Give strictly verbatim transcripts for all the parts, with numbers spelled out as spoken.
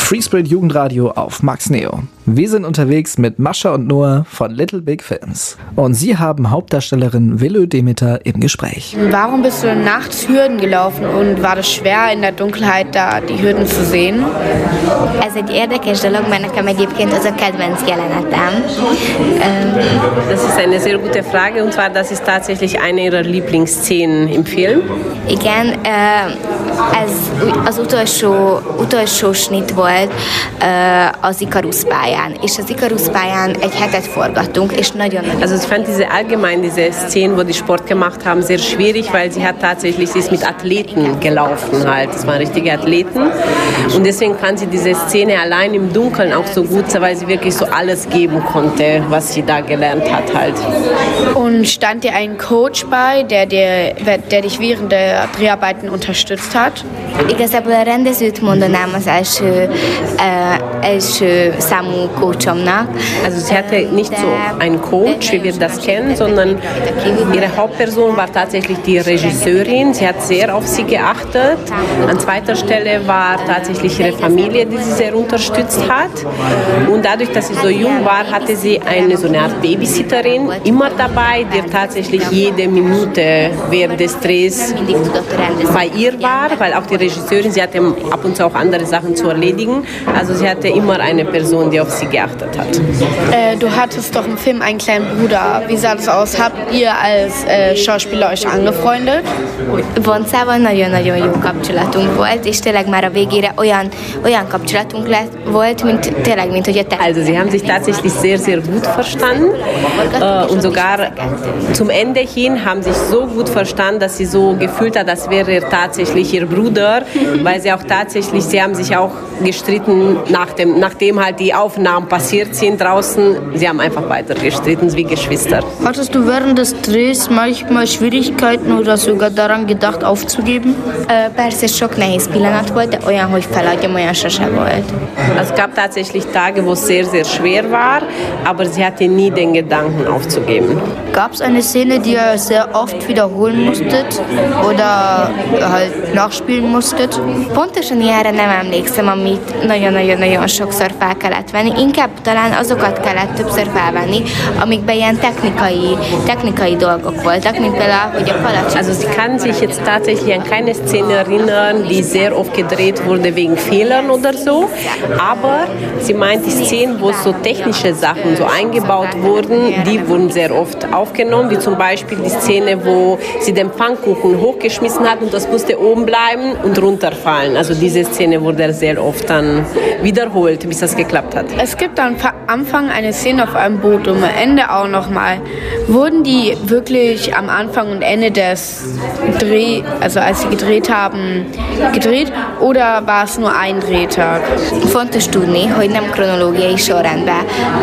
Free Spirit Jugendradio auf Max Neo. Wir sind unterwegs mit Mascha und Noah von Little Big Films. Und sie haben Hauptdarstellerin Willö Demeter im Gespräch. Warum bist du nachts Hürden gelaufen und war das schwer in der Dunkelheit da die Hürden zu sehen? Ez egy érdekes dolog, mert nekem egyébként az a kedvenc jelenetem. Das ist eine sehr gute Frage und zwar das ist tatsächlich eine ihrer Lieblingsszenen im Film. Igen, ez az utolsó, utolsó snit volt az Ikarus pályán, és az Ikarus pályán egy hetet forgattunk, és nagyon... Also ich fand diese allgemein, diese Szenen, wo die Sport gemacht haben, sehr schwierig, weil sie hat tatsächlich, sie ist mit Athleten gelaufen halt, das waren richtige Athleten und deswegen fand sie diese Szene allein im Dunkeln auch so gut, weil sie wirklich so alles geben konnte, was sie da gelernt hat halt. Und stand dir ein Coach bei, der, dir, der dich während der Dreharbeiten unterstützt hat? Igazából a rendezőt mondanám az első, uh, első számú coachomnak. Also sie hatte nicht so einen Coach, wie wir das kennen, sondern ihre Hauptperson war tatsächlich die Regisseurin. Sie hat sehr auf sie geachtet. An zweiter Stelle war tatsächlich ihre Familie, die sie sehr unterstützt hat. Und dadurch, dass sie so jung war, hatte sie eine so eine Art Babysitterin immer dabei, die tatsächlich jede Minute während des Drehs bei ihr war, weil auch die Regisseurin, sie hatte ab und zu auch andere Sachen zu erledigen. Also sie hatte immer eine Person, die auf sie geachtet hat. Äh, du hattest doch im Film einen kleinen Bruder. Wie sah das aus? Habt ihr als äh, Schauspieler euch angefreundet? Voncával nagyon-nagyon jó kapcsolatunk volt, és tényleg már a végére olyan, olyan kapcsolatunk lett, volt, mint tényleg, mint hogy a te. Also sie haben sich tatsächlich sehr, sehr gut verstanden äh, und sogar zum Ende hin haben sich so gut verstanden, dass sie so gefühlt hat, als wäre er tatsächlich ihr Bruder, weil sie auch tatsächlich, sie haben sich auch gestritten, nach dem, nachdem halt die Aufnahmen passiert sind draußen, sie haben einfach weiter gestritten, wie Geschwister. Hattest du während des Drehs manchmal Schwierigkeiten oder sogar daran gedacht, aufzugeben? Uh, persze sok nehéz pillanat volt, de olyan, hogy feladjam, olyan sose volt. Es gab tatsächlich Tage, wo es sehr, sehr schwer war, aber sie hatte nie den Gedanken aufzugeben. Gab es eine Szene, die ihr sehr oft wiederholen musstet oder halt nachspielen musstet? Pontosan ilyenre nem emlékszem, amit nagyon-nagyon-nagyon sokszor fel kellett venni. Inkább talán azokat kellett többször felvenni, amikben ilyen technikai, technikai dolgok voltak, mint például, hogy a palacs... Also sie kann sich jetzt tatsächlich an keine Szene erinnern, die sehr oft gedreht wurde wegen Fehlern oder so, aber sie meint, die Szenen, wo so technische Sachen so eingebaut wurden, die wurden sehr oft aufgenommen, wie zum Beispiel die Szene, wo sie den Pfannkuchen hochgeschmissen hat und das musste oben bleiben und runterfallen. Also diese Szene wurde sehr oft dann wiederholt, bis das geklappt hat. Es gibt am Anfang eine Szene auf einem Boot und am Ende auch nochmal. Wurden die wirklich am Anfang und Ende des Dreh, also als sie gedreht haben, gedreht oder war es nur ein Drehtag? Fontos tudni, hogy nem kronológiai sorrendben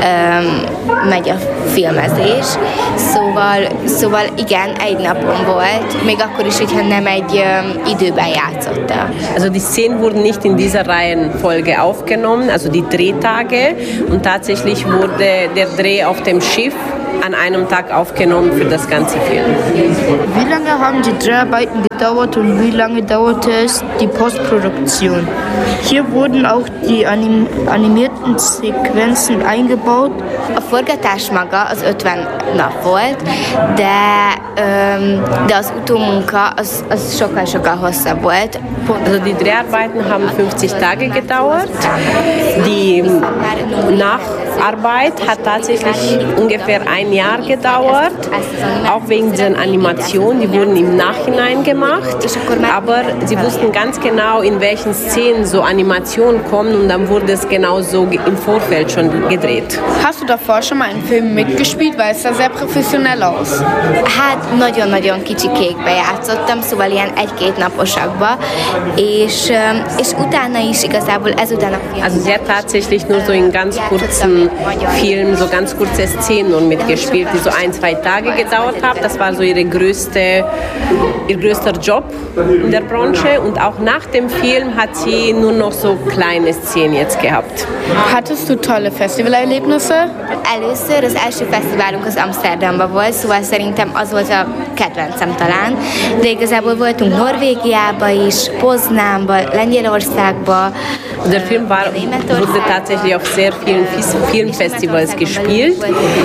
um, megy a filmezés, szóval, szóval igen, egy napon volt, még akkor is, hogyha nem egy um, időben játszotta. Also die Szenen wurden nicht in dieser Reihenfolge aufgenommen, also die Drehtage, und tatsächlich wurde der Dreh auf dem Schiff an einem Tag aufgenommen für das ganze Film. Wie lange haben die Dreharbeiten gedauert und wie lange dauerte es die Postproduktion? Hier wurden auch die anim- animierten Sequenzen eingebaut. A forgatás maga az ötven nap volt, de, um, de az utómunka az, az sokkal-sokkal hosszabb volt. Also die Dreharbeiten haben fünfzig Tage gedauert. Die Nacharbeit hat tatsächlich ungefähr ein Jahr gedauert, auch wegen dieser Animation, die wurden im Nachhinein gemacht, aber sie wussten ganz genau, in welchen Szenen so Animationen kommen und dann wurde es genau so im Vorfeld schon gedreht. Hast du davor schon mal einen Film mitgespielt, weil es sah sehr professionell aus? Hát nagyon-nagyon kicsi kékbe játszottam, szóval ilyen egy-két naposakba, és, és utána is igazából ezután a film. Also sie hat tatsächlich nur so in ganz kurzen Filmen, so ganz kurze Szenen mitgespielt, die so ein, zwei Tage gedauert haben. Das war so ihre größte, ihr größter Job in der Branche und auch nach dem Film hat sie nur noch so kleine Szenen jetzt gehabt. Hattest du tolle Festivalerlebnisse? Először az első fesztiválunk az Amsterdamban volt, szóval szerintem az volt a kedvencem talán, de igazából voltunk Norvégiába is, Poznánba, Lengyelországba, Der Film war, wurde tatsächlich auf sehr vielen Filmfestivals gespielt.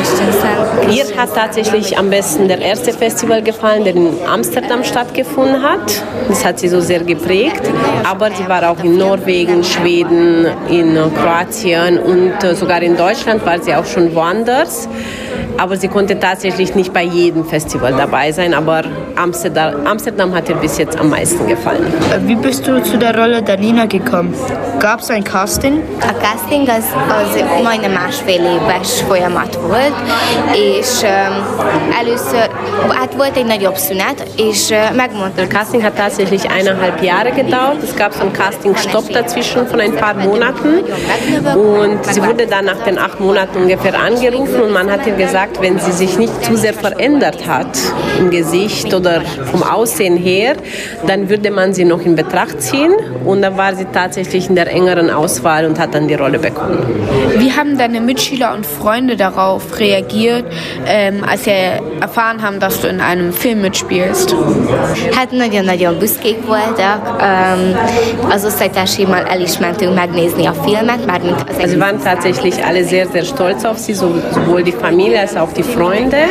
Ihr hat tatsächlich am besten der erste Festival gefallen, der in Amsterdam stattgefunden hat. Das hat sie so sehr geprägt. Aber sie war auch in Norwegen, Schweden, in Kroatien und sogar in Deutschland war sie auch schon woanders. Aber sie konnte tatsächlich nicht bei jedem Festival dabei sein, aber Amsterdam, Amsterdam hat ihr bis jetzt am meisten gefallen. Wie bist du zu der Rolle der Nina gekommen? Gab es ein Casting? A casting az, az majdnem másfél éves folyamat volt, és um, először hát volt egy nagyobb szünet, és uh, megmondta. Das Casting hat tatsächlich eineinhalb Jahre gedauert. Es gab so einen Casting-Stopp dazwischen von ein paar Monaten und sie wurde dann nach den acht Monaten ungefähr angerufen und man hat ihr gesagt, wenn sie sich nicht zu sehr verändert hat im Gesicht oder vom Aussehen her, dann würde man sie noch in Betracht ziehen und dann war sie tatsächlich in der engeren Auswahl und hat dann die Rolle bekommen. Wie haben deine Mitschüler und Freunde darauf reagiert, ähm, als sie erfahren haben, dass du in einem Film mitspielst? Hát nagyon-nagyon büszkék voltak. Um, az osztálytársaimmal el is mentünk megnézni a filmet, mármint az Also sie waren tatsächlich alle sehr, sehr stolz auf sie, sowohl die Familie als auch die Freunde.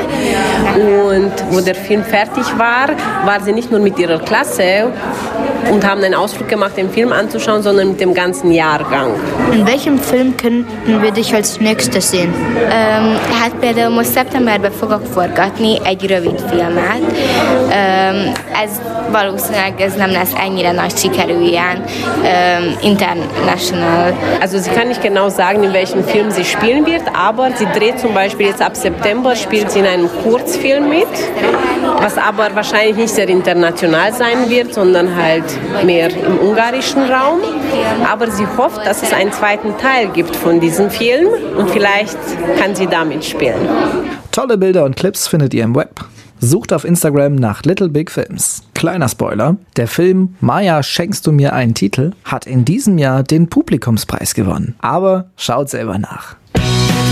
Und wo der Film fertig war, war sie nicht nur mit ihrer Klasse und haben einen Ausflug gemacht, den Film anzuschauen, sondern mit dem ganzen Jahrgang. In welchem Film könnten wir dich als nächstes sehen? Um, hát például most szeptemberben fogok forgatni egy rövid filmet. Um, ez valószínűleg ez nem lesz ennyire nagy sikerű ilyen um, international. Also sie kann nicht genau sagen, in welchem Film sie spielen wird, aber sie dreht zum Beispiel jetzt ab September, spielt sie in einem Kurzfilm mit, was aber wahrscheinlich nicht sehr international sein wird, sondern halt mehr im ungarischen Raum. Aber sie hofft, dass es einen zweiten Teil gibt von diesem Film und vielleicht kann sie damit spielen. Tolle Bilder und Clips findet ihr im Web. Sucht auf Instagram nach Little Big Films. Kleiner Spoiler, der Film Maja, schenkst du mir einen Titel hat in diesem Jahr den Publikumspreis gewonnen. Aber schaut selber nach.